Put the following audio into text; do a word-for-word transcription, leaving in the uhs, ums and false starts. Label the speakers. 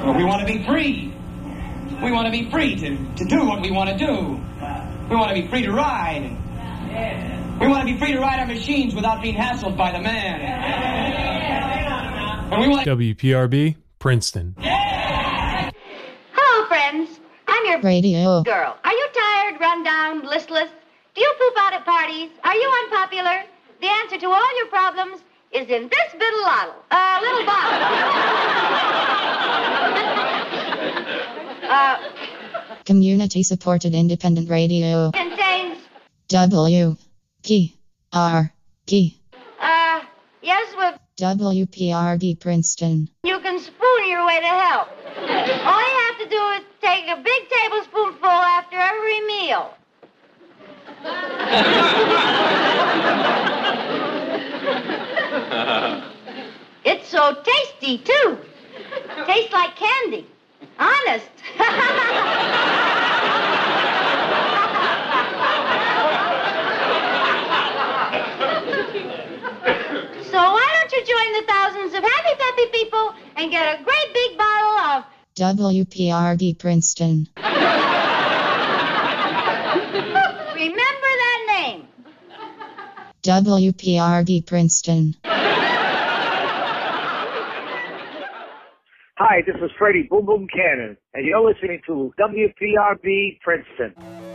Speaker 1: Well, we want to be free. We want to be free to, to do what we want to do. We want to be free to ride. We want to be free to ride our machines without being hassled by the man. And we want
Speaker 2: W P R B, Princeton.
Speaker 3: Hello, friends. I'm your
Speaker 4: radio
Speaker 3: girl. Are you tired, run down, listless? Do you poop out at parties? Are you unpopular? The answer to all your problems is in this little bottle. Uh, little bottle. uh,
Speaker 4: community-supported independent radio.
Speaker 3: Contains...
Speaker 4: W P R D.
Speaker 3: Uh, yes, with...
Speaker 4: W P R D Princeton.
Speaker 3: You can spoon your way to hell. All you have to do is take a big tablespoonful after every meal. It's so tasty, too. Tastes like candy. Honest. So why don't you join the thousands of happy, peppy people and get a great big bottle of
Speaker 4: W P R D Princeton.
Speaker 3: Remember that name.
Speaker 4: W P R D Princeton.
Speaker 5: Hi, this is Freddie Boom Boom Cannon, and you're listening to W P R B Princeton.